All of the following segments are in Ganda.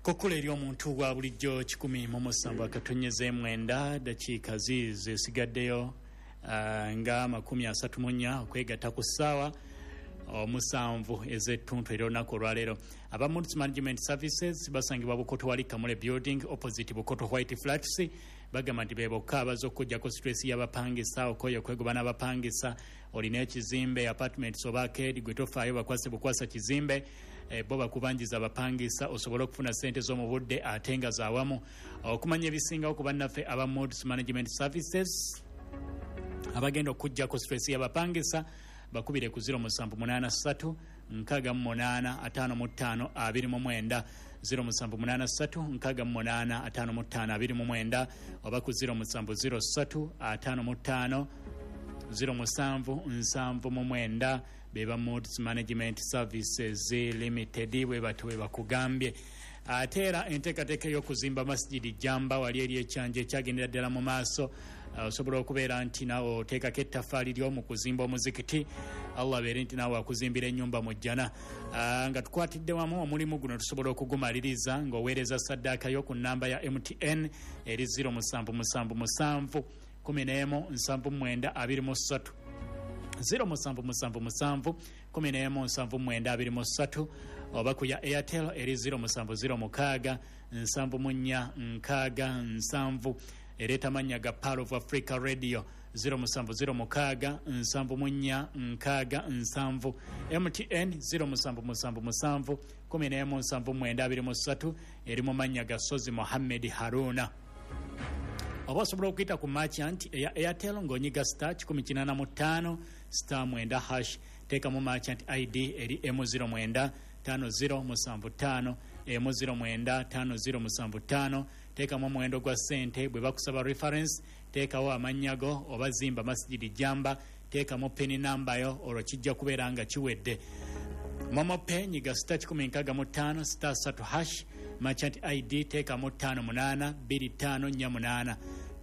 Kokula eri omuntu wa bulijjo 107 akatonyeze mwenda dakiika zisigaddeyo nga 34 okwegatta ku ssaawa omusanvu ez'ettuntu era olunaku olwaleero. Aba Moods Management Services basangibwa Bukoto wali Kamule Building opposite Bukoto White Flats. Bagamba nti be bokka abaza okugyako stress y'abapangisa okoye okwegoba n'abapangisa olina ekizimbe apartments oba arcade gwe tofaayo bakwase bukwasa kizimbe bo bakubanjiza abapangisa osobola okufuna ssente z'omu budde ate nga zaawamu. Okumanya ebisingawo ku bannaffe aba Moods Management Services abagenda okuggyako stress y'abapangisa bakubire ku 0783 685 25 0783 685 oba ku 0703 55 0779 beba Moods Management Services Limited bwe batwe bakugambye. Atera enteekateeka y'okuzimba masjidi Jamba wali eri ekyanja ekyagendera ddala mu maaso osobola okubeera nti nawe oteekako ettaffaali ly'omu kuzimba omuzikiti. Allah abeere nti nawe akuzimbira ennyumba mu jjana. Nga tukwatidde wamu omulimu guno tusobola okugumaliriza ng'oweereza saddaaka yo ku nnamba ya MTN eri 0777 11 0777 11 oba ku ya Airtel eri 0706 74 ereta manya ga Power of Africa Radio 0706 74 MTN 0777 11 eri mu manya ga Sozi Mohammed Haruna. Oba osobola okuyita ku merchant eya Airtel ng'onyiga star 185 star 9 hash teeka mu merchant ID eri M09 5075 M09 5075 teekamu omuwendo gwa ssente bwe bakusaba reference teekawo amanyago oba zimba masjidi Jamba teekamu pin number yo olwo kijja kubeera nga kiwedde. Momo Pay nyiga star 165 star 3 hash merchant ID teekamu 5825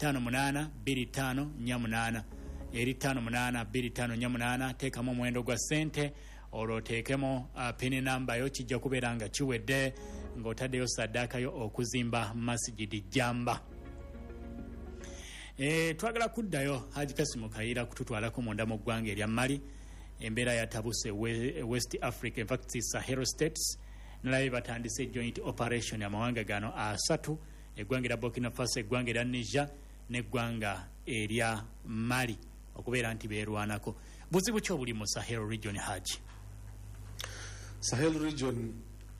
5825 eri 5825 teekamu omuwendo gwa ssente olwo teekemu pin number yo kijja kubeera nga kiwedde ng'otaddeyo saddaaka yo okuzimba masjidi Jamba. Twagala kuddayo Haji Kasimu Kayiira kututwalako munda mu ggwanga erya Mali. Embeera yatabuse West Africa, in fact Sahel states nalabe batandise joint operation amawanga gano asatu eggwanga erya Burkina Faso, eggwanga erya Niger n'eggwanga erya Mali okubeera nti beerwanako. Buzibu ki obuli mu Sahel region Haji? Sahel region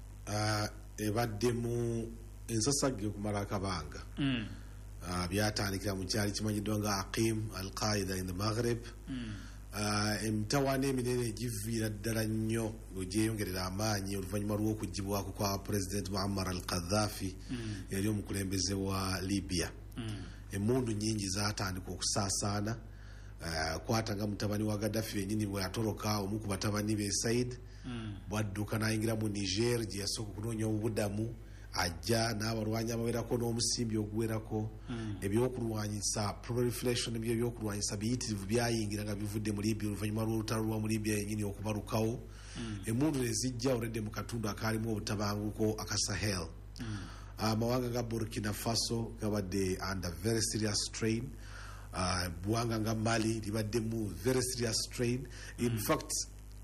ebaddemu ensasagge okumala akabanga. Byatandikira mu kyali kimanyiddwa nga Aqim al-Qaeda in the Maghreb. Emitawaana eminene egiviira ddala nnyo gyeyongerera amaanyi oluvannyuma lw'okuggyibwako kwa President Muammar al-Gaddafi yali omukulembeze wa Libya. Emmundu nnyingi zaatandika okusaasaana kwata nga mutabani wa Gaddafi yennyini bwe yatoloka omu ku batabani be Said bwadduka n'ayingira mu Niger gye yasooka okunoonya obubudamu ajja n'abalwanyi abawerako n'omusimbi oguwerako ebyokulwanyisa proliferation ebyokulwanyisa biyitirivu byayingira nga bivudde mu Libya oluvannyuma lw'olutalo lwa mu Libya yennyini okubalukawo. Emmundu ne zijja olwedde mu katundu akaalimu obutabanguko aka Sahel. Amawanga ga Burkina Faso gabadde under very serious strain. Buwanga nga Mali libaddemu very serious strain. In fact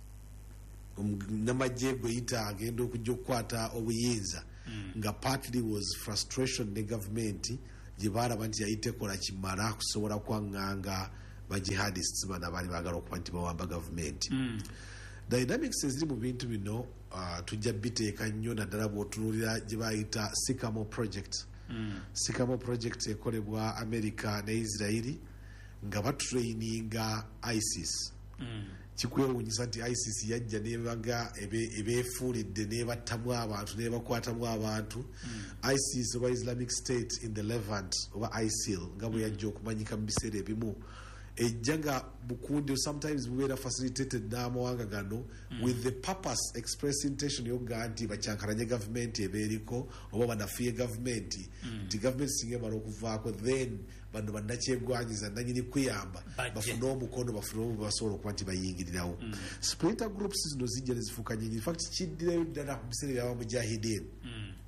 namajje gwe yita agenda okujja okukwata obuyinza nga partly was frustration ne government gye baalaba nti yayitekola kimala kusobola kwanganga ba jihadists bana bali baagala okuba nti bawamba government. Dynamics eziri mu bintu bino tujja biteeka nnyo naddala bw'otunuulira gye bayita Sycamore project. Sycamore project ekolebwa America ne Israeli nga batraininga ISIS. Kikwewuunyisa nti ISIS yajja nebaga ebeefuulidde nebattamu abantu nebakwatamu abantu. ISIS oba Islamic State in the Levant oba ISIL nga bwe yajja okumanyika mu biseera ebimu ejjaga bukundi sometimes bubeera facilitated n'amawanga gano with the purpose express intention yoga nti bakyankalanye government ebeeriko oba banafuye government nti government singa emala okuvaako then bano bannakyegwanyiza nanyini kuyamba bafune omukono bafune basobola okuba nti bayingirirawo. Splinter groups zino zijja ne zifuuka nyingi. In fact kiddirayo ddala mu biseera by'abamujahideen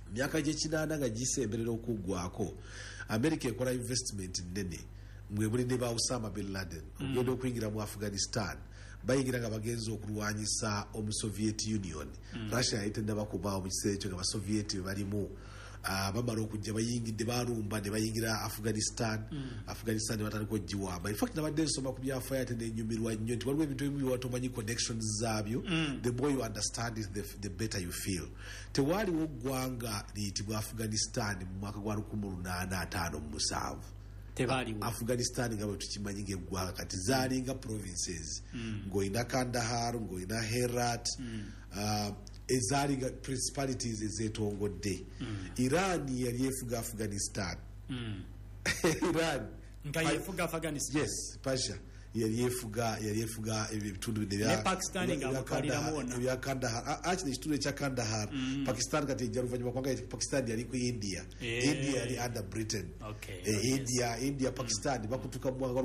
myaka gye 8 nga gisemberera okuggwako America ekola investment nnene mwebuli ne ba Osama bin Laden ogenda okuyingira mu Afghanistan bayingira nga bagenza okulwanyisa omu-Soviet Union Russia yayitenda bakubaawo mu kiseera ekyo nga ba-Soviet balimu bamala okujja bayingidde balumba ne bayingira Afghanistan ne batandika ogiwamba. In fact nabadde nsoma ku byafaayo ate nenyumirwa nnyo nti waliwo ebintu ebimu byewatomanyi connections zaabyo the more you understand it the better you feel. Tewaaliwo ggwanga liyitibwa Afghanistan mu mwaka gwa 1857 Afghanistan nga bwe tukimanyi ng'eggwanga kati zaalinga provinces ng'olina Kandahar ng'olina Herat ezaaliga principalities ezeetongodde. Iran yali efuga Afghanistan. Iran nga yefuga Afghanistan. Yes, Persia yali efuga ebitundu bya Pakistan nga bakaliramu wonna ebya Kandahar. Actually ekitundu ekya Kandahar Pakistan kati ejja luvannyuma kubanga Pakistan yali ku India. India yali under Britain. India Pakistan bakutuka mu mwaka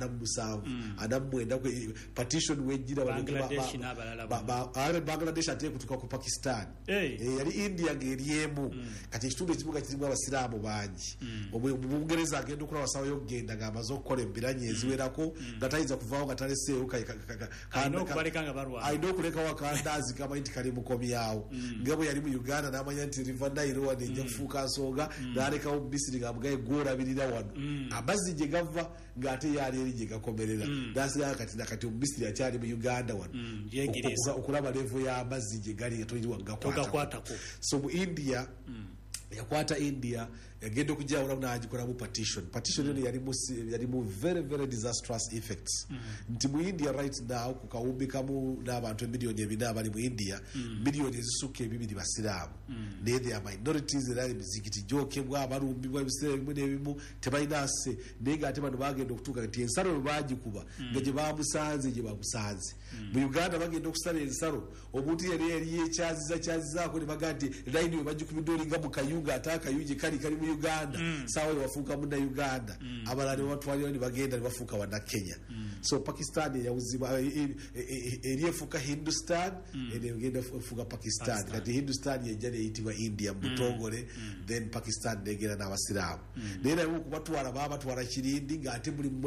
1947 partition wejjira Bangladesh n'abalala Bangladesh ate kutuka ku Pakistan. Yali India ng'eriemu kati ekitundu ekibuga kirimu abasiraamu bangi. Obungereza agenda okulaba abasawo y'okugenda ng'amaze okukola embiranye eziwerako tayinza kuvaawo nga taleseewo alina okuleka wakandazi kamanyi nti kali mukomyawo nga bwe yali mu Uganda n'amanya nti River Nile wano ejja kufuuka nsonga n'alekawo mu Misiri ng'amugaye gwolabirira wano amazzi gye gava ng'ate yaali eri gye gakomerera n'asigala kati mu Misiri akyali mu Uganda wano okulaba levo y'amazzi gye gali togakwatako. So mu India yakwata India yagenda okujjawula n'agikolamu partition eno yalimu very very disastrous effects. Nti mu India right now ku kawumbi kamu n'abantu emiliyoni 4 abali mu India miliyoni ezisukka 2 basiraamu naye they are minorities era emizikiti gyokebwa abalumbibwa ebiseera ebimu n'ebimu tebalina sse naye ng'ate bano bagenda okutuuka nti ensalo bwe bagikuba nga gye bamusanze mu Uganda bagenda okusala ensalo omuntu yali ekyazizaako ne baga nti layini we bagikubidde olinga mu kayunga ate akayungi kali mu Uganda sawa wafuuka muna Uganda abalala ne batwalira ne bagenda ne bafuuka wana Kenya. So Pakistan yawuzibwa eri efuuka Hindustan egenda efuuka Pakistan kati Hindustan yejja neyitibwa India mutongole then Pakistan negera n'abasiraamu naye naye kubatwala babatwala kirindi ng'ate mulimu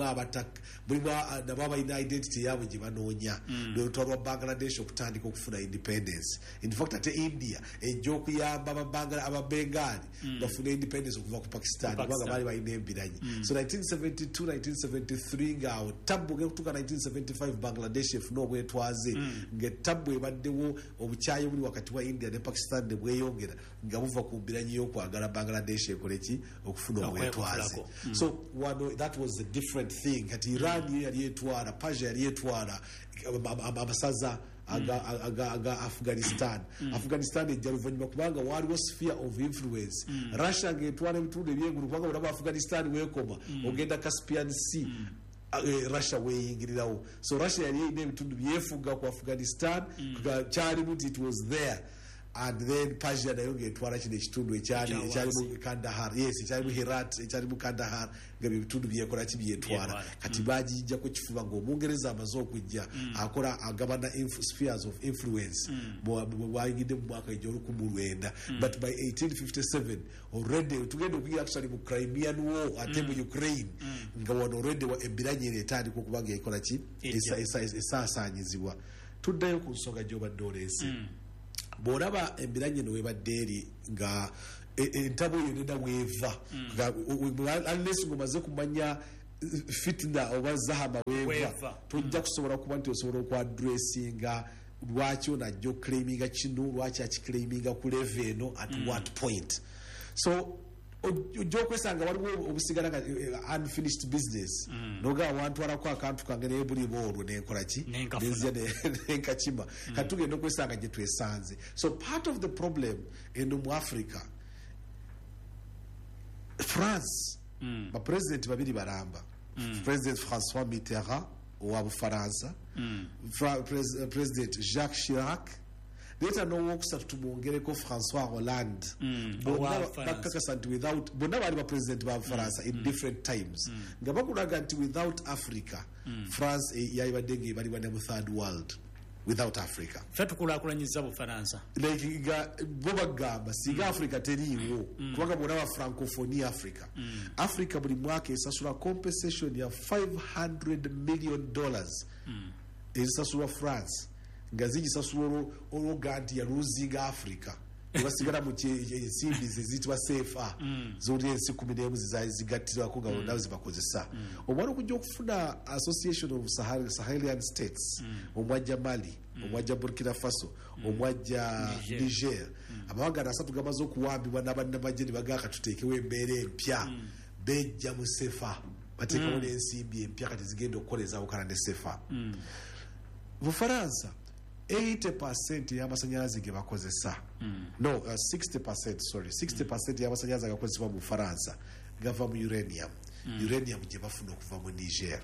nabo abalina identity yaabwe gye banoonya lwetwalwa Bangladesh okutandika okufuna independence. In fact ate India ejja okuyamba ababengali bafuna independence okuva ku Pakistan kubanga baali balina embiranye. So 1972-1973 ngaawo tabbu okutuuka 1975 Bangladesh efuna obwetwaze ng'etabbu ebaddewo obukyayi obuli wakati wa India ne Pakistan ne bweyongera nga buva ku mbiranye y'okwagala Bangladesh ekoleki okufuna obwetwaze. So that was a different thing. Kati Iran yali etwala Persia yali etwala abasaza aga Afghanistan ejja luvannyuma kubanga waliwo sphere of influence. Russia ng'etwala ebitundu ebyengulu kubanga olaba Afghanistan weekoma ogenda Caspian Sea Russia weeyingirirawo. So Russia yali erina ebitundu byefuga ku Afghanistan kyalimu nti it was there. And then Persia nayo ng'etwala kino ekitundu ekyalimu Kandahar ekyalimu Herat ekyalimu Kandahar nga bitundu byekola byetwala kati bagijjako kifuba ng'Omungereza amaze okujja akola agabana spheres of influence bwayingidde mu mwaka ejj'1900 but by 1857 already tugenda okuyigira actually mu Crimean War ate mu Ukraine nga wano already embiranye eno etandika okuba ng'ekola ki esaasaanyizibwa. Tuddayo ku nsonga gy'obadde oleese bw'olaba embiranye eno webadde eri nga entabo eyo nena weeva unless ng'omaze kumanya fitna oba zahama weeva tojja kusobola kuba nti osobola okwadressinga lwaki ono ajja okuclaiminga kino lwaki akiclaiminga ku level eno at what point. So ojja okwesanga waliwo obusigala nga unfinished business noga wantwalako akantu kange naye bulimu olwo nenkola ki nenzia nenkakima kati tugenda okwesanga gye twesanze. So part of the problem eno mu Africa France bapresident babiri baramba President François Mitterrand owa Bufaransa President Jacques Chirac leta n'owokusatu tumwongereko François Hollande bakakasa nti bonna baali bapresident ba Bufaransa in different times nga bakulaga nti without Africa France yayibadde ng'ebalibwa ne mu third world. without Africa. Fetukulakulanyiza Bufaransa. Like boba gamba siga Africa teriwo kubanga mwana francophonie Africa. Africa buli mwaka esasula compensation ya $500 million esasula France ngaziji sasula oroganti ya losing Africa. Basigara mu ensimbi zizitwa CFA zuri ensi 11 zizazigatira ko gahunda zibakozesa obwaro kujja okufuna Association of Sahelian States omwajja Mali omwajja Burkina Faso omwajja Niger abawagana asatu gamazo kuwambibwa n'abannamagye bagaka tutekewe embeera empya bejja mu CFA batekawo n'ensimbi empya kati zigenda okukoleza okala ne CFA Bufaransa 80% y'amasanyalaze ge bakozesa no 60% sorry 60% y'amasanyalaze agakozesebwa mu Faransa gava mu uranium gye bafuna okuva mu Niger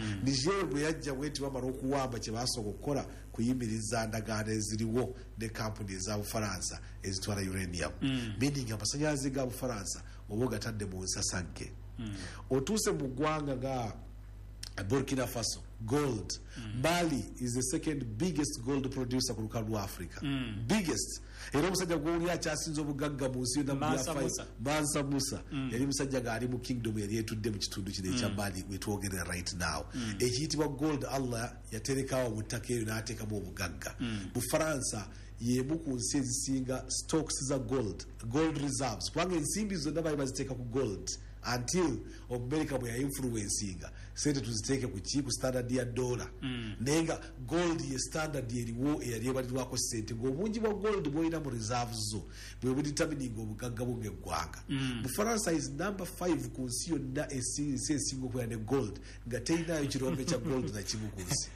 bwe yajja bweti bamala okuwamba kye basobola okukola kuyimiriza ndagaano eziriwo ne kampuni eza Bufaransa ezitwala uranium meaning amasanyalaze ga Bufaransa oba gatadde mu nsasagge otuuse mu ggwanga ga Burkina Faso gold Mali is the second biggest gold producer ku lukalu lwa Africa biggest era omusajja gw'oli akyasinza obugagga mu nsi yonna Mansa Musa yali musajja ng'ali mu kingdom yali etudde mu kitundu kino ekya Mali wetwogerera right now ekiyitibwa gold Allah yaterekawo mu ttaka eyo n'ateekamu obugagga Bufaransa yemu ku nsi ezisinga stocks za gold reserves kubanga ensimbi zonna bali baziteeka ku gold until America bwe influencinga sente tuziteeke ku standard ya dollar nenga gold ye standard eriwo eyali ebalirwako sente ng'obungi bwa gold bwolina mu reserves zo bwe budetermining obugagga bw'eggwanga Bufaransa is number 5 ku nsi yonna ensi esinga okubeera ne gold nga teyinayo kirombe kya gold na kimu ku nsi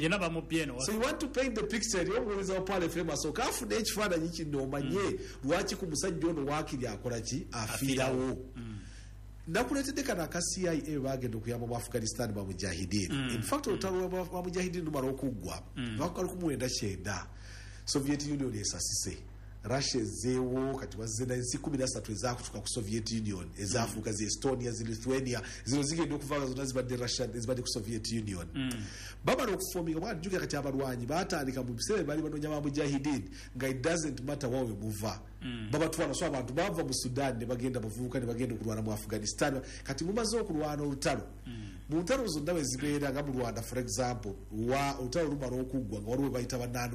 so you want to paint the picture y'omuweereza wa Paul Famous okafuna ekifaananyi kino omanye lwaki ku musajja ono waakiri akola ki afiirawo nakuletedde kana aka CIA bagenda okuyamba mu Afghanistan ba mujahideen in fact olutalo lwa mujahideen lumala okuggwa bakali ku 19 Soviet Union esasise Russia zeewo kati wazze na ensi 13 ezakutuka ku Soviet Union ezafuuka zi Estonia zi Lithuania zino zigenda okuva zonna zibadde Russia zibadde ku Soviet Union bamala okufominga bwajjuka kati abalwanyi batandika mu biseera bali banoonya ba mujahideen nga it doesn't matter wawe muva babatwala so abantu bava mu Sudan ne bagenda bavubuka ne bagenda okulwana mu Afghanistan kati mumaze okulwana olutalo mu ntalo zonna bwe zibeera nga mu Rwanda for example olutalo lumala okuggwa nga waliwo bayita ba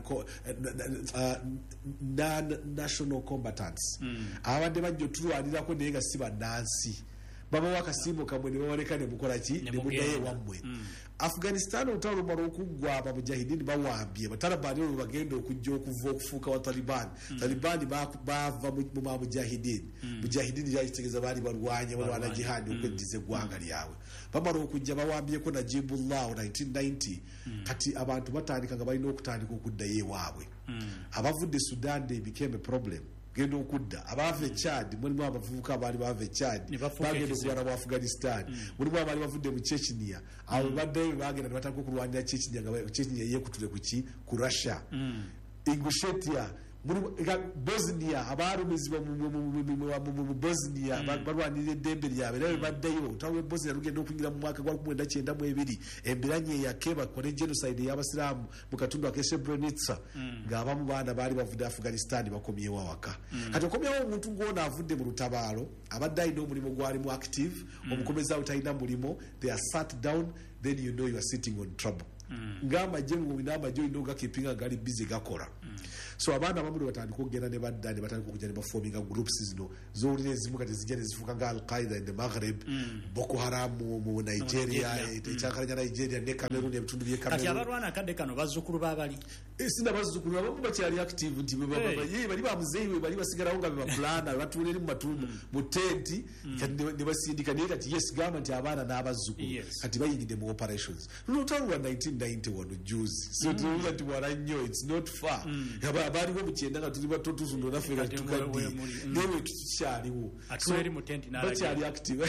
national combatants abadde bajja otulwanirako naye nga si bannansi babawo akasiimo kamwe ne bawaleka ne mukola ki ne muddayo ewammwe Afghanistan olutalo lumala okuggwa abamujahidini bawambye batalabani olwo bagenda okujja okuva okufuuka wa Taliban bava mu mujahidini mujahidini yakitegeeza baali balwana jihadi okweddiza eggwanga lyabwe bamala okujja bawambyeko Najibullah 1990 kati abantu batandika nga balina okutandika okuddayo ewaabwe abavudde Sudan they became a problem genda okudda abava Chad mulimu abavubuka abaali bava Chad bagenda okulwana mu Afghanistan mulimu abaali bavudde mu Chechnya abo baddeyo bagenda ne batandika okulwanira Chechnya yeekutule ku Russia Ingushetia Bosnia abalumizibwa mu Bosnia balwanirira eddembe lyabwe naye baddeyo tawe Bosnia lugenda okuyingira mu mwaka gwa 1992 embiranye yakeba kone genocide y'abasiraamu mu katundu ake Srebrenica ng'abamu baana baali bavudde Afghanistan bakomyewo awaka kati okomyewo omuntu ng'ono avudde mu lutabaalo abadde alina omulimu gwali mu active omukomezi awo talina mulimo they are sat down then you know you are sitting on trouble ng'amagye n'amagye olina ogakipinga gali busy gakola so abaana abamu batandika okugenda ne badda ne batandika okujja ne bafominga groups zino zowulira ezimu kati zijja ne zifuuka nga Al-Qaeda in the Maghreb Boko Haram mu Nigeria ekyakalanya Nigeria ne Cameroon ebitundu by'e Cameroon kati abalwana akadde kano bazzukulu baabali sinda bazzukulu abamu bakyali active nti bali bamuzeeyi bali basigalawo nga bebapulana batuula eri mu matundu mu tenti ne basindika naye kati yes gamba nti abaana n'abazzukulu kati bayingidde mu operations lutalo lwa 1990 wano juzi so tuwuza nti wala nnyo it's not far abaliwo mu kyenda nga tuli bato tuzundo naffe nga tukadde newe tukyaliwo bakyali active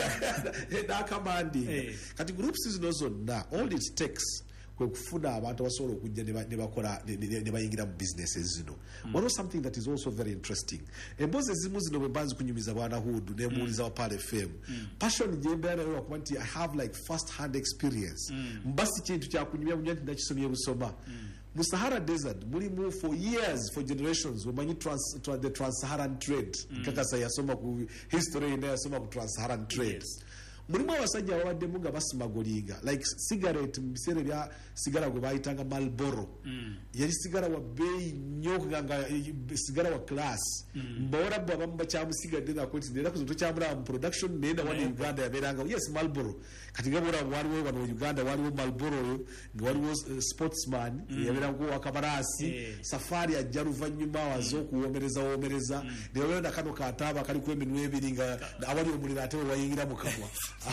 n'akamandinga kati groups zino zonna all it takes kwe kufuna abantu abasobola okujja ne bakola ne bayingira mu businesses zino one of something that is also very interesting embozi ezimu zino bwe mbanzi kunyumiza bwana Hudu ne muliza wa Pale FM passion jembeera nayo wakuba nti I have like first hand experience mbasi kintu kyakunyumya munywa nti nakisomye busoma mu Sahara Desert mulimu for years, for generations wemanyi the Trans-Saharan trade. Kakasa yasoma ku history ina yasoma ku Trans-Saharan trade. Mulimu abasajja abawaddemu nga basimagolinga like cigarette mu biseera bya sigara gwe bayitanga Marlboro. Yali sigara wa beeyi nnyo nga sigara wa class. Mbawarabu abamu bakyamusigadde nga kweti era kuzo tokyamulaba mu production nenda wali Uganda yabeeranga yes Marlboro. Kati nga bw'olaba waliwo wano Uganda waliwo Marlboro nga waliwo sportsman yabeeranga wakabarasi safari ajja luvannyuma wazo okuwomereza newabeera na kano kataaba kaliko eminwe ebiri nga awali omuliro ate we wayingira mu kamwa.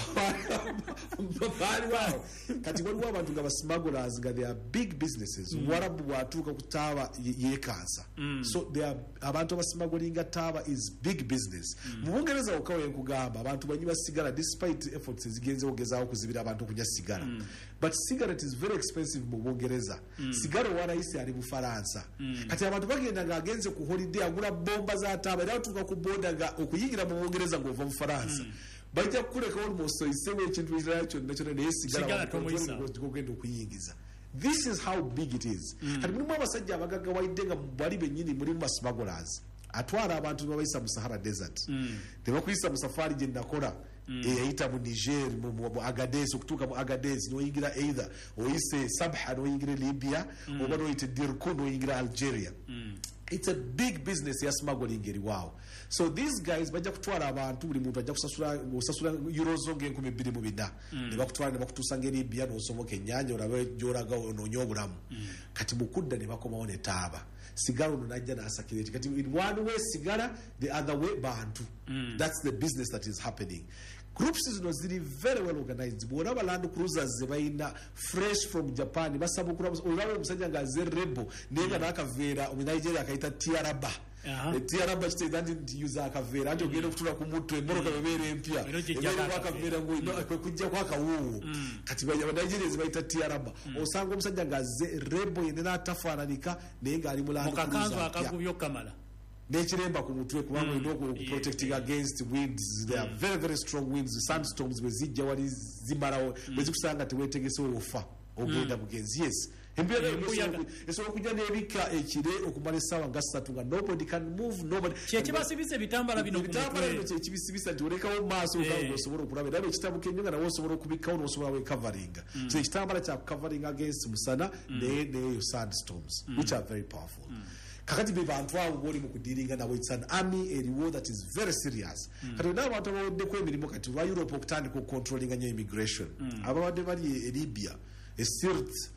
Kati waliwo abantu nga basmugglers nga they are big businesses. Warabu bwatuuka ku taaba yeekansa. So they are abantu abasmugglinga taaba is big business. Mu Bungereza okawe nkugamba abantu banyi basigala despite efforts ezigenze ogezaawo kuzibira abantu kunya sigara. But cigarette is very expensive mu Bungereza. Sigara waraisi ali mu Faransa. Kati abantu bagenda nga agenze ku holiday agula bomba za taaba era tuka ku boda nga okuyingira mu Bungereza ng'ova mu Faransa. Bajja kuleka almost isewe ekintu ekirala kyonna kyonna naye sigala kugenda okuyingiza. This is how big it is. Kati mulimu abasajja abagagga walidde nga bali bennyini mulimu basmugglers atwala abantu babayisa mu Sahara Desert. Tebakuyisa mu safari gye nakola eyayita mu Niger mu Agadez okutuuka mu Agadez n'oyingira either oyise Sabha n'oyingira Libya oba n'oyite Dirku n'oyingira Algeria. It's a big business ya smuggling eri wow. So these guys bajja kutwala abantu buli muntu ajja kusasula euros ng'enkumi bbiri mu bina ne bakutwala ne bakutuusa ng'Libya n'osomoka ennyanja olabe gy'olaga onoonya obulamu. Kati mu kudda ne bakomawo ne taaba. Sigara ono najja n'asakireti. Kati in one way sigara, the other way bantu. That's the business that is happening. Groups zino ziri very well organized. Bw'olaba Land Cruisers ze bayina fresh from Japan basaba okulaba olaba omusajja nga azze rebel naye nga n'akaveera omu Nigeria akayita tiaraba. Tiaraba kitegeeza nti yuza akaveera anti ogenda okutula ku mutto emmoroka bebeera empya ebeera akaveera kujjako akawuuwo kati Nigeria zibayita tiaraba. Osanga omusajja nga azze rebel yenna n'atafaananika naye ng'ali mu Land Cruiser n'ekiremba ku mutwe kubanga olina okuprotecting against winds. There are very very strong winds. Sandstorms bwe zijja wali zimalawo bwe zikusanga teweetegese ofa ogenda bugenzi. Yes embeera esobola okujja n'ebika ekire okumala essaawa nga 3 nga nobody can move nobody. Kyekibasibisa ebitambala bino kyekibisibisa nti olekawo maaso nga osobola okulaba era ekitabuka ennyo nga nawe osobola okubikkawo n'osobola wecoveringa. So ekitambala kya covering against musana neyo sandstorms which are very powerful. Kakati be bantu abo boli mu kudiringa nabo. It's an army eriwo that is very serious. Kati n'abantu abawaddeku emirimu kati lwa Europe okutandika okucontrollinga nnyo immigration. Abawadde bali e Libya, e Sirte,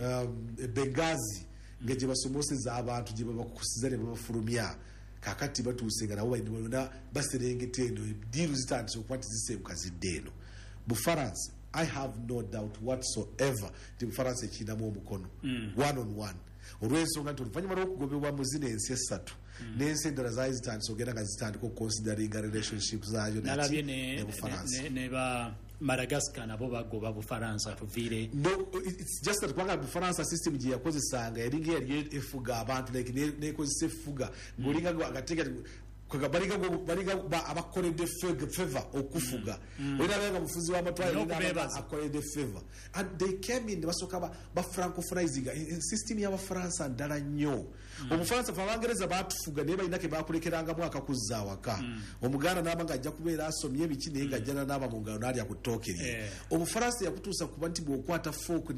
e Benghazi nga gye basomoseza abantu gye babakusiza ne babafulumya. Kakati batuuse nga nabo balina baserengeta eno diiru zitandise okuba nti ziseebuka zidde eno. Bufaransa, I have no doubt whatsoever nti Bufaransa ekinamu omukono one on one. Olw'ensonga nti oluvannyuma lw'okugobebwa mu zino ensi essatu n'ensi endala zaali zitandise ogenda nga zitandika okuconsideringa relationship zaayo ne Bufaransa. Ne ba Madagascar nabo bagoba Bufaransa tuviire. No, it's just that kubanga Bufaransa system gye yakozesanga yalinga yali efuga abantu like nekozesa efuga ng'olinga agateeka baliga abakoledde favor okufuga olaba mufuzi w'amatwale akoledde favor and they came in basoka ba francophonizing system y'Abafaransa ndala nnyo. Obufaransa fa Abangereza batufuga naye balina ke bakulekeranga mwaka kuzza awaka. Omuganda n'abanga ajja kubeera asomye ebiki naye nga ajjana n'aba mu ngalo n'alya ku ttooke lye. Obufaransa yakutuusa kuba nti bw'okwata folk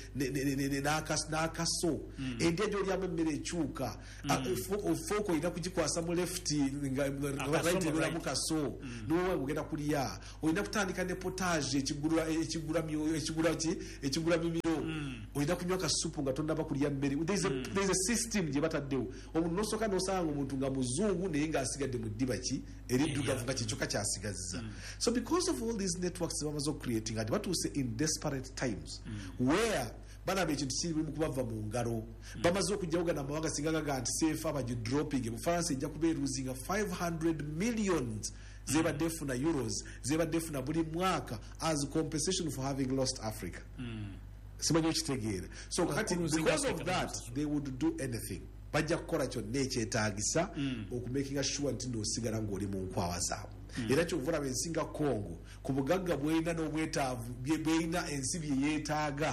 n'akaso endya gy'olyamu emmere ekyuka folk olina kugikwasa mu left nga mukaso niwe ugenda kulya olina kutandika ne potage ekigula mimiro olina kunywa kasupu nga tonnaba kulya mmere. There is a system gye bataddewo. Omuntu n'osooka n'osanga omuntu nga muzungu naye ng'asigadde mu ddiba ki eriddugavu nga kyekyoka ky'asigazza. So because of all these networks bamaze okcreating ati batuuse in desperate times where balaba ekintu kiri mu kubava mu ngalo bamaze okujjawo gana amawanga singa gaga nti seefa abagidropping. Bufaransa ejja kuba eruzinga 500 millions zebadde efuna euros zebadde efuna buli mwaka as compensation for having lost Africa. Simanyi okitegeera. So because of that they would do anything. Bajja kukola kyonna ekyetaagisa okumakinga sure nti n'osigala ng'oli mu nkwawa zaabwe. Era kyovula bensinga Congo ku bugagga bw'erina n'obwetaavu bw'erina ensi bye yeetaaga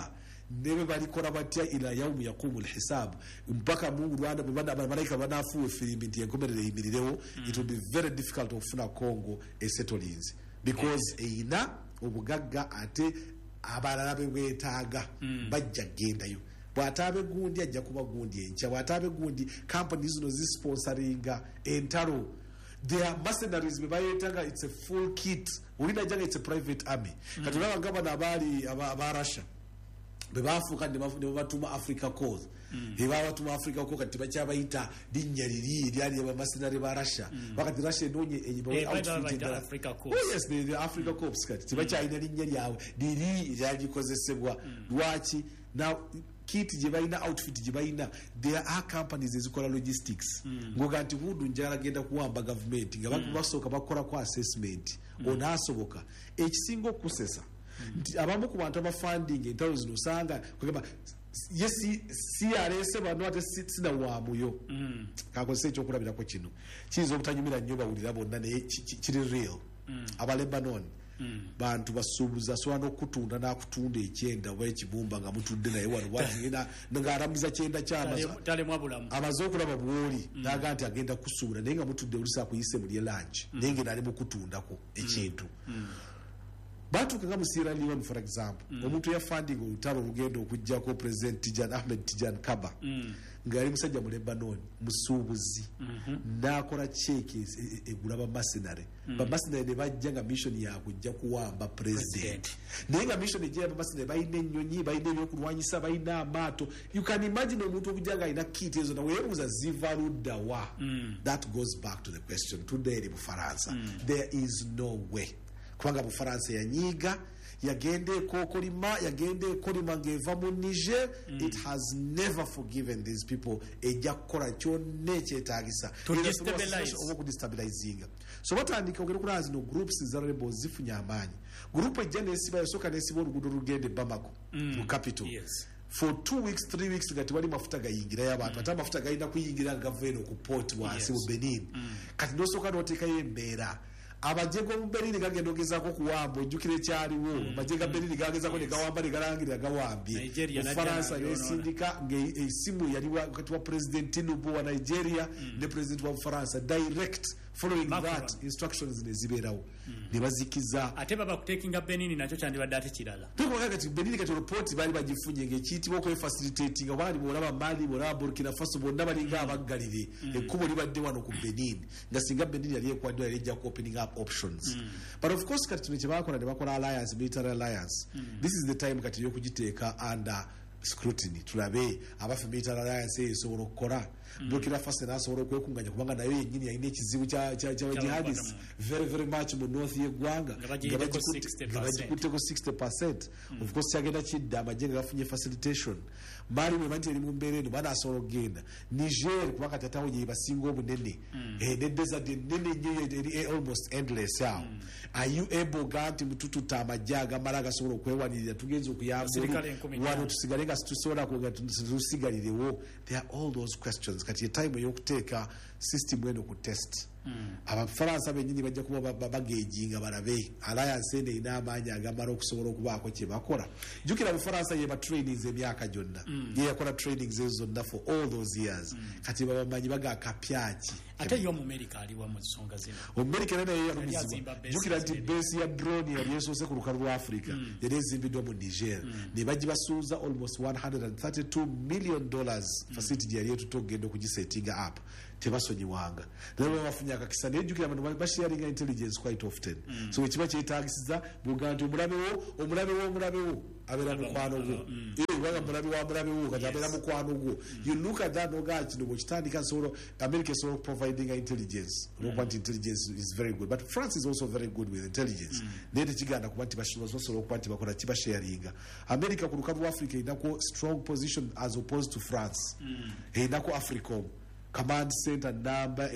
nebe balikola batya ila yaumu yaqumu alhisab mpaka Mungu Rwanda malaika banafuwe filimbi nti enkomerere yimirirewo. It will be very difficult okufuna Congo esetolings because eina obugagga ate abalala bwetaaga bajja gendayo. Bwatabe gundi ajja kuba gundi encha. Bwatabe gundi companies zino zisponsoringa entaro. Their mercenaries bebayetanga, it's a full kit. Ulina janga it's a private army. Katulaba ngaba nabali aba Russia. Bebafuka ndi batuma Africa Corps. Batuma Africa Corps kati bachabayita dinyaliri lyali aba mercenary ba Russia. Wakati Russia nonye enyibawe outfit in Africa Corps. Oh yes, the Africa Corps kati tibachaina linyali yawe diri lyagikozesebwa lwaki. Now kit jibaina outfit jibaina, there are companies ezikola logistics. Ngoga nti hudu njala genda kuwamba government nga basoka bakora kwa assessment onasoboka ekisingo kusesa nti abamu ku bantu aba funding entalo zino sanga kugamba yesi CRS bano ate sina wamuyo kakozesa ekyokulabirako kino kizo obutanyumira nnyo bawulira bonna naye kiri real. Aba Lebanon bantu basuubuza sobola n'okutunda n'akutunda ekyenda oba ekibumba nga mutudde naye wano wagenda ng'aramuza kyenda amaze okulaba bwoli n'aga nti agenda kusuubula naye nga mutudde olusa akuyise mulye lunch naye ngenda ali mu kutundako ekintu. Batuuka nga mu Sierra Leone for example, omuntu yafandinga olutalo olugenda okujjako President Ahmed Tijan Kaba ng'ali musajja mu Lebanon musuubuzi n'akola cheeke egula bamercenary. Bamercenary ne bajja nga mission yakujja kuwamba president. Naye nga mission ejja bamercenary balina ennyonyi, balina ebyokulwanyisa, balina amaato. You can imagine omuntu okujja nga alina kit ezo na weebuuza ziva ludda wa. That goes back to the question today mu Faransa. There is no way. Kubanga Bufaransa yanyiga yagende ekolima ngeva mu Niger. It has never forgiven these people ejja kukola kyonna ekyetaagisa okudestabilizinga. So batandika ogenda okulaba zino groups za rebels zifunye amaanyi. Group ejja nesiba yasooka nesiba oluguudo lugende Bamako mu capital. For 2 weeks 3 weeks nga tewali mafuta gayingira y'abantu ate amafuta galina kuyingira gaveno ku port wansi mu Benin. Kati nosooka n'oteekayo embeera abajego mu Benin gagenda ogezaako kuwamba ojjukira ekyaliwo amajega Benin gagezako ne gawamba ne galangirira gawambye. Faransa nesindika ng'essimu yali wakati wa President Tinubu wa Nigeria ne President wa Faransa direct following that instructions ne zibeerawo ne bazikiza ate baba kutekinga Benin nakyo kyandibadde ate kirala. Tukoga kati Benin kati report bali bagifunye ng'ekiyitibwa okwe facilitating abali bolaba Mali bolaba Burkina Faso bonna balinga abaggalire ekkubo libadde wano ku Benin nga singa Benin yali ekwadde yali ejja opening up options. But of course kati kino kyebakola ne bakola alliance, military alliance. This is the time kati y'okugiteeka under scrutiny. Tulabe abafe military alliance esobola okukola. Burkina Faso n'asobola okwekunganya kubanga nayo yennyini yalina ekizibu kya jihadis very very much mu north y'eggwanga nga bagikutteko 60%. Of course kyagenda kidda amagye nga gafunye facilitation. Mali bwe banti eri mu mbeera eno banaasobola okugenda. Niger kubanga tatawo gye basinga obunene ne desert ennene nnyo eri almost endless awo. Are you able ga nti mutututa amagye agamala agasobola okwewanirira tugenza okuyamba wano tusigale nga situsobola kuga tusigalirewo? There are all those questions. Kati ye time y'okuteeka system eno ku test. Abafaransa bennyini bajja kuba bagejinga balabe alliance eno erina amaanyi agamala okusobola okubaako kye bakola. Jjukira Bufaransa ye trainings emyaka gyonna ye yakola trainings ezo zonna for all those years. Kati babamanyi bagakapyaki ate yo mu America aliwa mu nsonga zino. America naye yalumizibwa. Jjukira nti base ya drone yali esoose ku lukalu lwa Africa yali ezimbiddwa mu Niger ne bagibasuuza almost $132 million facility gye yali etuta okugenda okugisetinga up. Tebasonyiwanga nabo bafunye akakisa naye jjukira abantu basharinga intelligence quite often. So ekiba kyetaagisiza buganti omulabewo abeera mukwano gwo waga mulabewo kati abeera mukwano gwo. You look at that noga kino bwekitandika nsobola America esobola providing intelligence olwokuba nti intelligence is very good, but France is also very good with intelligence. Naye tekiganda kuba nti basobola okuba nti bakola kibasharinga. America ku lukalu lwa Africa erinako strong position as opposed to France. Erinako Africom command center number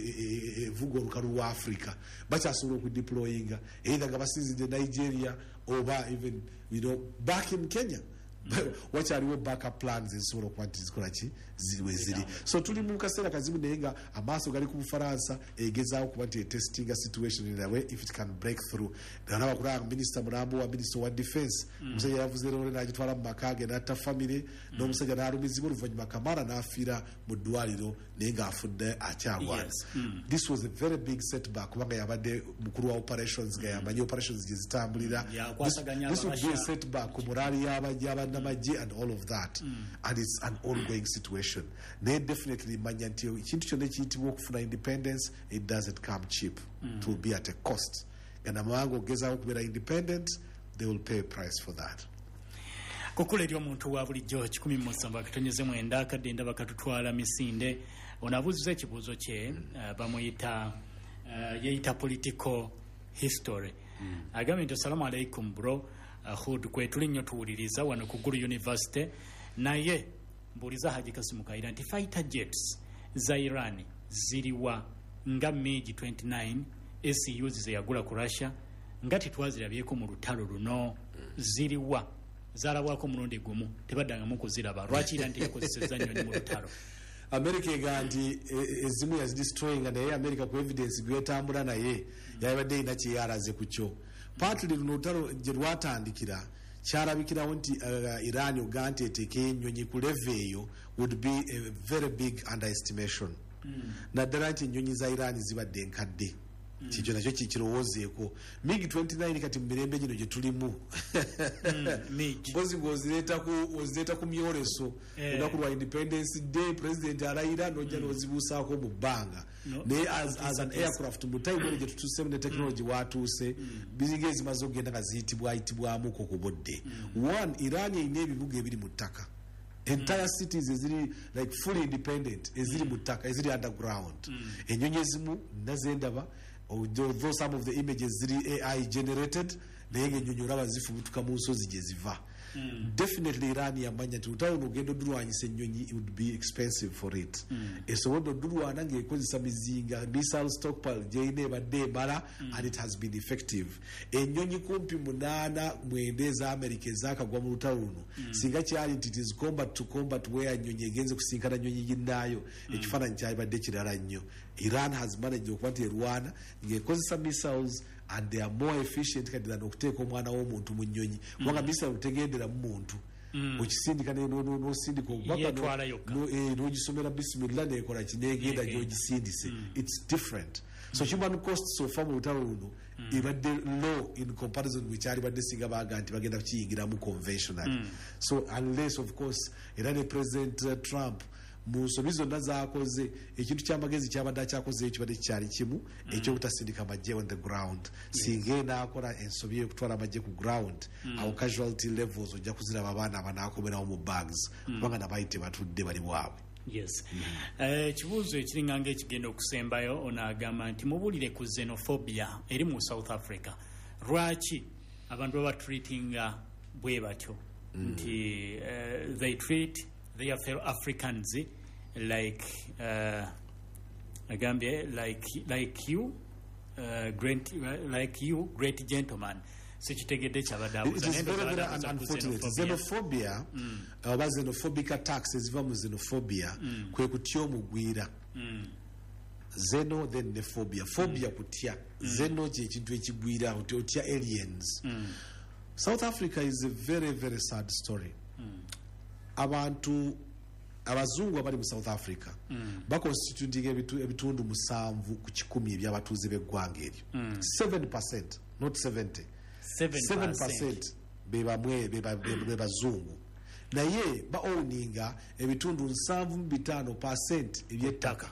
evuga olukalu lwa Africa bakyasobola okudeployinga either nga basinzidde Nigeria oba even back in Kenya wakyaliwo backup plans ezisobola okuba nti zikola ki ziri. So tuli mu kaseera kazibu naye nga amaaso gali ku Bufaransa egezaawo okuba nti etestinga situation in a way if it can break through. Nalaba kulaba minisita mulambo wa minister wa defense omusajja yavuze leero n'agitwala mu maka ge n'atta famire n'omusajja n'alumizibwa oluvannyuma Kamara n'afiira mu ddwaliro naye ng'afudde akyalwana. This was a very big setback kubanga yabadde mukulu wa operations nga yamanyi operations gye zitambulira. This would be a setback ku morali y'abannamagye and all of that and it's an ongoing situation. Naye definitely manya nti ekintu kyonna ekiyitibwa okufuna independence it doesn't come cheap. It will be at a cost and amawanga ogezaawo okubeera independent they will pay a price for that. Kukula eri omuntu wa bulijjo 107 akadde ndaba katutwala misinde onabuuza ekibuuzo kye bamuyita yeyita political history agambye nti assalamu alaikum bro Hood kwe tuli nnyo tuwuliriza wano ku Gulu University naye mbuuliza Haji Kasimu Kaira nti fighter jets za Iran ziriwa nga May 29 SU zeyagula ku Russia nga titwazirabyeko mu lutalo luno ziriwa zalabwako mulundi gumu tebaddangamu kuziraba lwaki Iran teyakozesezza nnyo mu lutalo. America ega nti ezimu yazidestroying naye America ku evidence gwetambula naye yabadde ina kyeyaraze ku kyo partly luno lutalo gye lwatandikira kyalabikirawo nti Iran ogante eteeke ennyonyi ku level eyo would be a very big underestimation. Naddala nti ennyonyi za Iran zibadde nkadde kikyo nakyo kikirowoozeeko MiG 29 kati mu mirembe gino gye tulimu mpozi ng'ozireeta ku myoleso olunaku lwa Independence Day president alayira n'ojja n'ozibuusaako mu bbanga naye as an aircraft mu time gye tutuuseemu ne technology watuuse biziga ezimaze okugenda nga ziyitibwamuko ku budde. One, Iran erina ebibuga ebiri mu ttaka entire cities eziri like fully independent eziri mu ttaka eziri underground. Ennyonyi ezimu nazendaba although some of the images ziri AI generated naye ng'ennyonyi olaba zifubutuka mu nsozi gye ziva. Definitely Iran yamanya nti lutalo n'ogenda oddulwanyisa ennyonyi it would be expensive for it. Esobodde oddulwana ng'ekozesa mizinga missile stockpile gy'erina ebadde emala and it has been effective. Ennyonyi kumpi 8-9 eza America ezaakagwa mu lutalo luno singa kyali nti it is combat to combat where ennyonyi egenze kusinkana nnyonyi ginnaayo ekifaananyi kyalibadde kirala nnyo. Iran has managed okuba nti erwana ng'ekozesa missiles and they are more efficient kati than okuteeka omwana w'omuntu mu nnyonyi kubanga missile lutegendera mu muntu okisindika n'osindika n'ogisomera bisimillah neekola kineegenda gy'ogisindise. It's different. So human costs so far mu lutalo luno ebadde low in comparison wekyalibadde singa baaga nti bagenda kukiyingiramu conventional. So unless of course era ne President Trump mu nsobi zonna zaakoze ekintu ky'amagezi kyabadde akyakoze ekibadde kikyali kimu ekyobutasindika amagye on the ground. Singa enaakola ensobi y'okutwala amagye ku ground awo casualty levels ojja kuziraba abaana abanaakomerawo mu bags kubanga nabayi tebatudde bali bwabwe. Yes. Ekibuuzo ekiringa ng'ekigenda okusembayo onaagamba nti mubulire ku xenophobia eri mu South Africa lwaki abantu baba treatinga bwe batyo nti they treat their fellow Africans like like you great gentleman. Sikitegedde kyabadaabuza. It is very unfortunate. Xenophobia oba xenophobic attacks eziva mu xenophobia kwe kutya omugwira. Xeno then ne phobia. Phobia kutya. Xeno ky'ekintu ekigwira otya aliens. South Africa is a very very sad story. Abantu abazungu abali mu South Africa bakonstitutinga ebitundu 7 ku 10 eby'abatuuze b'eggwanga eryo. 7%, not 70. 7% be bazungu naye baowninga ebitundu 7.5% eby'ettaka.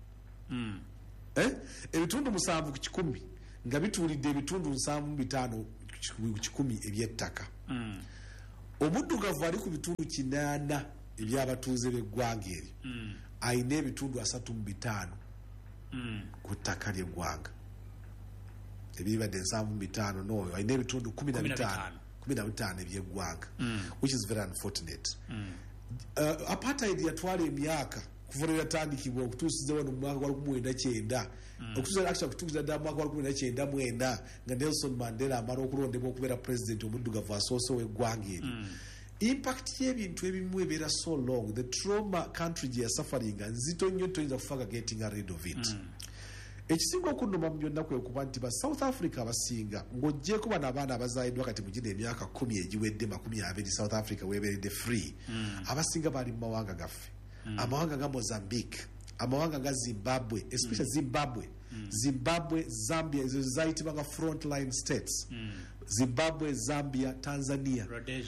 Ebitundu 7 ku 10 nga bituulidde ebitundu 7.5 ku 10 eby'ettaka. Omuddugavu ali ku bitundu 8 eby'abatuuze b'eggwanga eryo ayina ebitundu 3.5 ku ttaka ly'eggwanga. Ebibadde 7.5 no ayina ebitundu 15 eby'eggwanga which is very unfortunate. Apartheid yatwala emyaka kuva yatandikibwa okutuusiza wano mu mwaka wa 1990 okutuusiza ddala mu mwaka wa 1994 nga Nelson Mandela amala okulondebwa okubeera president omuddugavu asoose w'eggwanga eryo. impact y'ebintu ebimu ebeera so long, the trauma country gye yasufferinga nzito nnyo toyinza kufaga getting rid of it. Ekisinga okunnuma mu byonna kwe kuba nti ba South Africa abasinga ng'oggyeko bano abaana abazaaliddwa kati mu gino emyaka 10 egiwedde 20 South Africa weeberedde free, abasinga bali mu mawanga gaffe, amawanga ga Mozambique, amawanga ga Zimbabwe, especially Zimbabwe, Zambia, ezo zayitibwanga frontline states. Zimbabwe, Zambia, Tanzania.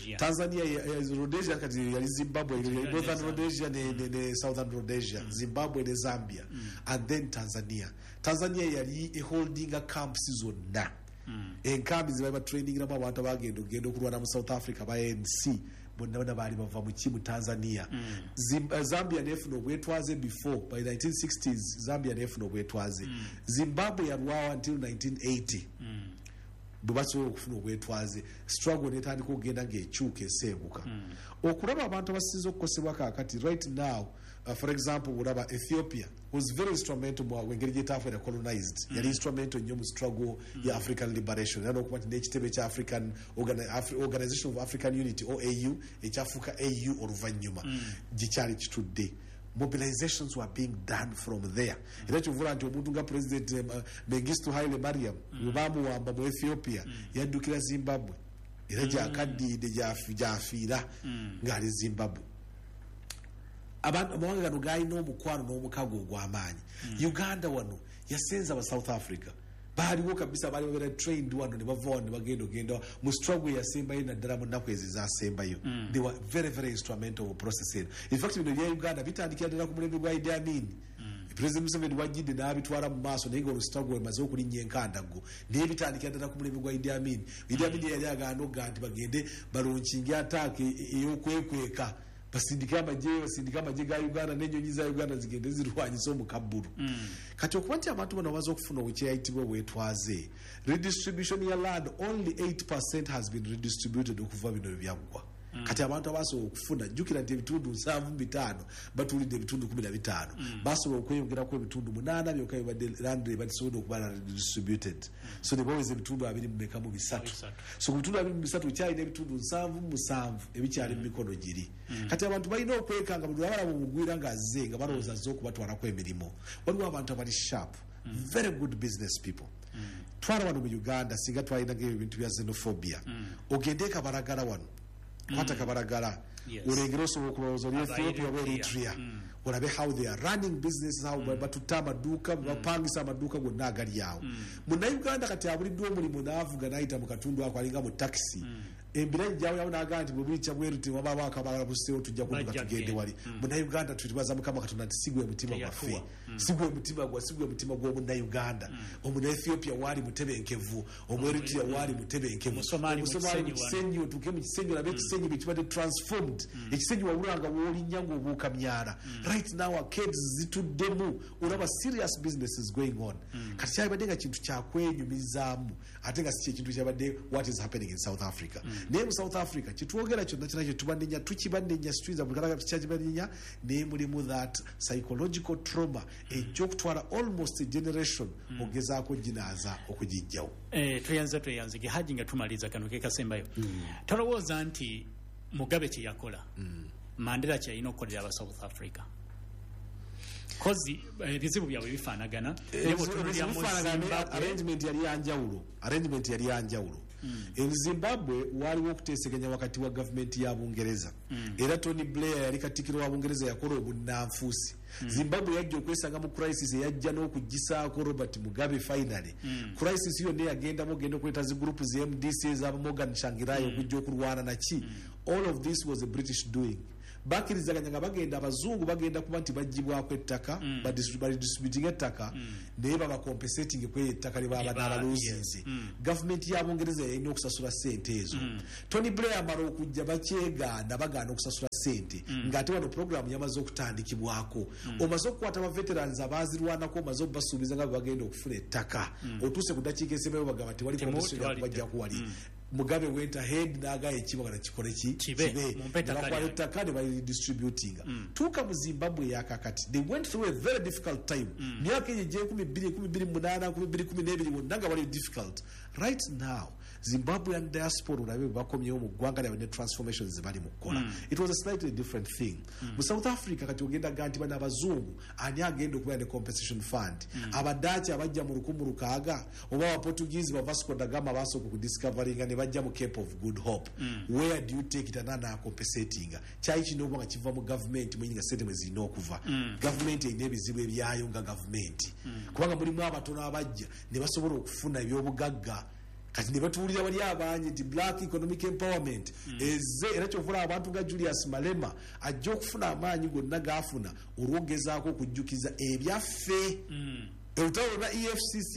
Rhodesia kati yali Zimbabwe, Northern Rhodesia ne Southern Rhodesia, Zimbabwe ne Zambia, and then Tanzania yali holding a camps zonna. Enkambi ziba training na abantu abagenda okulwana mu South Africa ba ANC bonna bali bava mu kimu Tanzania. Zambia nefuna obwetwaze before by 1960s. Zambia nefuna obwetwaze. Zimbabwe yalwawo until 1980. Bubasobola okufuna obwetwaze, struggle netandika okugenda ng'ekyuka eseebuka. Okulaba abantu abasinze okukosebwa kaakati right now, for example olaba Ethiopia was very instrumental mu engeri gyetaafuera colonized. Yali instrumental nnyo mu struggle ya African liberation. Era okuba nti n'ekitebe kya Organization of African Unity OAU ekyafuuka AU oluvannyuma gikyali kitudde. Mobilizations were being done from there. Era kyovula nti omuntu nga President Mengistu Haile Mariam webamuwamba mu Ethiopia yaddukira Zimbabwe era gyakaddiide gyafiira ng'ali Zimbabwe. Abantu amawanga gano gaalina omukwano n'omukago ogw'amaanyi. Uganda wano yasenza aba South Africa baaliwo kabisa, baali babeera trained wano ne bava wano ne bagenda mu struggle yasembayo naddala mu nnaku ezo ezasembayo. They were very very instrumental of processing. In fact bino bya Uganda bitandikira ddala ku mulembe gwa Idi Amin. President Museveni wajjidde n'abitwala mu maaso naye nga struggle emaze okulinnya enkandago naye bitandikira ddala ku mulembe gwa Idi Amin. Idi Amin yali agamba nti bagende balonkinge attack ey'okwekweka basindika amagye ga Uganda n'ennyonyi za Uganda zigende zirwanyisa omukabbulu. Kati okuba nti abantu bano baza okufuna obukyayitibwa obwetwaze, redistribution ya land only 8% has been redistributed okuva bino byaggwa. Kati abantu abasobola okufuna, jjukira nti ebitundu 7.5 batulidde ebitundu 15, basobola okweyongerako ebitundu 8 byokka bibadde land basobola okuba redistributed. So ne baweza ebitundu 23. So ku bitundu 23 kyalina ebitundu 7 ebikyali mu mikono giri. Kati abantu balina okwekanga buli abala mu mugwira ng'azze nga balowooza azze okubatwalako emirimu. Waliwo abantu abali sharp, very good business people. Twala wano mu Uganda singa twalina ng'ebintu bya xenophobia. Ogende Kabaragala wano. Kwata Kabaragala, olengera osobola okulowooza oli Ethiopia oba Eritrea, olabe how they are running businesses, how batutta amaduuka bapangisa amaduuka gonna agali awo. Munnayuganda kati abuliddwa omulimu n'avuga n'ayita mu katundu ako alinga mu taxi. Embiranye gyawo yawo n'agamba nti bwe buyitya bweruti wabaawo akabala buseewo tujja kuduka tugende wali. Munnayuganda tulibaza Mukama Katonda nti sigwe mutima gwaffe, sigwe mutima gw'Omunnayuganda. Omunnaethiopia waali mutebenkevu, Omueritrea waali mutebenkevu, Omusomaali mu kisenyi otuuke mu kisenyi olabe ekisenyi bwe kibadde transformed. Ekisenyi wabulanga w'olinnya ng'obuuka myala. Right now arcades zituddemu, olaba serious businesses going on. Kati kyabadde nga kintu kyakwenyumizaamu ate nga si ekintu kyabadde what is happening in South Africa. Naye mu South Africa kitwogera kyonna kyonna tubandenya tukibandenya situiza buli kalaga tukyakibandenya naye mulimu that psychological trauma ekyokutwala almost a generation ogezaako ginaaza okugijjawo. Tweyanze Gehaji nga tumaliza kano ke kasembayo. Tolowooza nti Mugabe kye yakola Mandela kyalina okukolera aba South Africa. Kozi ebizibu byabwe bifaanagana. Arrangement yali yanjawulo. Zimbabwe waliwo okuteeseganya wakati wa gavumenti ya Bungereza. Era Tony Blair yali Katikkiro wa Bungereza yakola obunnanfuusi. Zimbabwe yajja okwesanga mu crisis eyajja n'okugisaako Robert Mugabe finally. Crisis yonna yagenda okweta zi group zi MDC ez'aba Morgan Tsvangirai okujja okulwana naki. All of this was a British doing. Bakirizaganya nga bagenda abazungu bagenda kuba nti bagibwako ettaka badistributing ettaka naye babakompensating kweyo ettaka lye baba n'abaluuzinze. Gavumenti ya Bungereza yalina okusasula ssente ezo. Tony Blair amala okujja bakyegaana bagaana okusasula ssente ng'ate wano programu yamaze okutandikibwako. Omaze okukwata aba veterans abaazirwanako omaze okubasuubiza nga bagenda okufuna ettaka. Otuuse ku ddakiika esembayo bagamba tewali kompensation yakubajjako wali. Mugabe went ahead n'agaya ekibuga nakikole kibe nebakwala ettaka ne balidistributing tuuka mu Zimbabwe yakakati they went through a very difficult time myaka eyo gye 2028 wonna nga bali difficult right now Zimbabwean diaspora olabe bakomyewo mu ggwanga lyabwe ne transformations zebali mu kukola it was a slightly different thing mu South Africa kati ogenda ganti bana abazungu ani agenda okubeera ne compensation fund abadachi abajja mu 1600 oba abaportuguese ba Vasco da Gama basooka ku discoveringa ne bajja mu Cape of Good Hope where do you take it anana compensating kyali kino nga kiva mu government mwenyi nga sente mwe zirina okuva government erina ebizibu ebyayo nga government kubanga mulimu abatono abajja ne basobola okufuna ebyobugagga kati ne batuulira bali abanyi nti black economic empowerment eze era kyovula abantu nga Julius Malema ajja okufuna amaanyi gonna gaafuna olwogezaako okujjukiza ebyaffe Eutawo na EFCC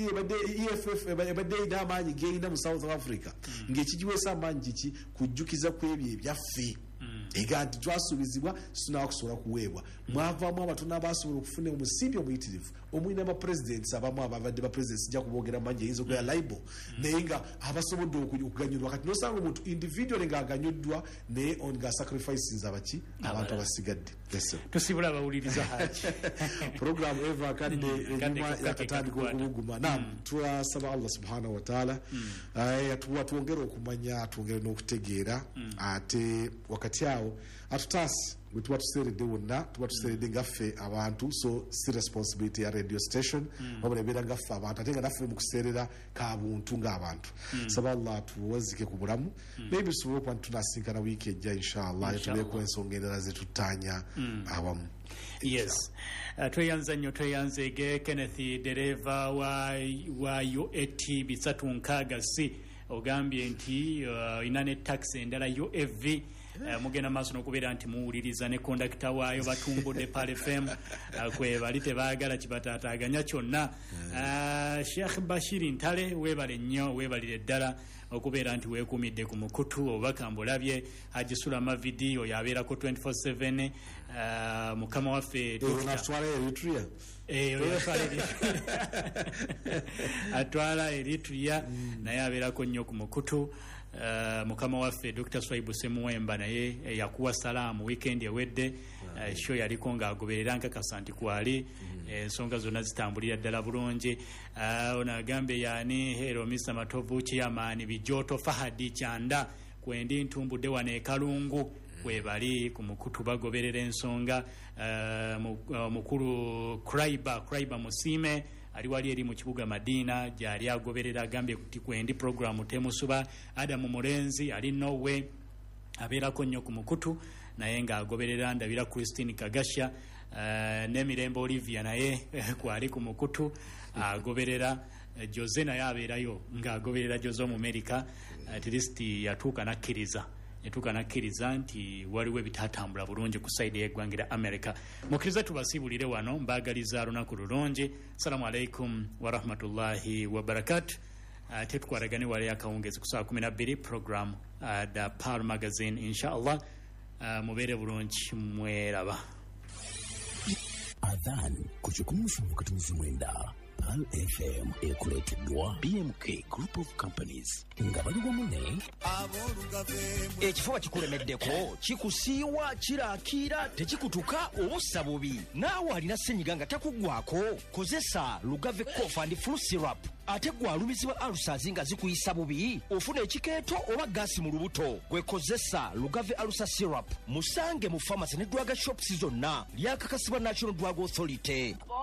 EFF ebadde ina amaanyi geina mu South Africa ng'ekijiweesa amaanyi kiki kujjukiza kwebyo ebyaffe egati twasubizibwa tunakusobola kuweebwa mwavaamu abatono abasobola okufuna omusimbi omuyitirivu omwina aba presidents abamu abavadde ba presidents sijja kuboogera mangi eyinza okubeera liable naye nga abasobodde okuganyulwa kati nosanga omuntu individual ng'aganyuddwa naye nga sacrifices abaki abantu abasigadde tusibula abawuliriza haki program eva kadde enyuma yakatandika okubuguma naam twasaba Allah subhanahu wa ta'ala twongere okumanya twongere n'okutegeera ate wakati awo atutaasi bwe tuba tuseeredde wonna tuba tuseeredde ngaffe abantu so si responsibility ya radio station wabula ebeera ngaffe abantu ate nga naffe mu kuseerera ka buntu ng'abantu saba Allah tuwazike ku bulamu maybe tusobole okuba tunasinkana wiiki ejja inshallah yatubeeko ensonga endala zetutaanya awamu. Yes. Tweyanza nnyo tweyanzege Kenneth dereva wa UAT bisatu nkaaga si ogambye nti inane taxi endala UFV mugenda maaso n'okubeera nti muwuliriza ne kondakita waayo batumbudde Pal FM kwe bali tebaagala kibataataaganya kyonna. Sheikh Bashir Ntale weebale nnyo weebalire ddala okubeera nti weekumidde ku mukutu obubaka mbulabye Haji Sulama video yabeerako 24/7 mukama waffe atwala Eritrea naye abeerako nnyo ku mukutu. Mukama waffe Dr. Swaibu Semuwemba naye yakuwa salaamu weekend ewedde show yaliko ng'agoberera nkakasa nti kwali ensonga zonna zitambulira ddala bulungi. Ono agambe yani Hero Mr. Matovu Chairman Bijoto Fahadi Chanda kwendi ntumbudde wano e Kalungu webali ku mukutu bagoberera ensonga. Mukulu Kraiba Musime ali wali eri mu kibuga Madina gyali agoberera agambye kuti kwendi program temusuba. Adamu Murenzi ali Norway abeerako nnyo ku mukutu naye ng'agoberera ndabira Christine Kagasha ne Mirembe Olivia naye kwali ku mukutu agoberera. Jose naye abeerayo ng'agoberera Jose mu America at least yatuuka nakkiriza nti waliwo ebitatambula bulungi ku side y'eggwanga America. Mukkiriza tubasiibulire wano mbaagaliza lunaku lulungi. Assalamu alaikum wa rahmatullahi wa barakatuh. Tetukwatagane wali akawungezi ku saa 12 program da Pal Magazine inshallah. Mubeere bulungi mweraba. Adhan kuchukumusha wakati mwenda Pal FM ekuleteddwa BMK Group of Companies nga bali wamunne ekifuba kikulemeddeko kikusiiwa kiraakira tekikutuka obussa bubi naawe alina ssenyiga nga takuggwako kozesa Lugave Cough and Flu Syrup ate gwalumizibwa alusazi nga zikuyisa bubi ofuna ekikeeto oba gaasi mu lubuto gwekozesa Lugave Alusa Syrup musange mu pharmacy ne drug shops zonna lyakakasibwa National Drug Authority.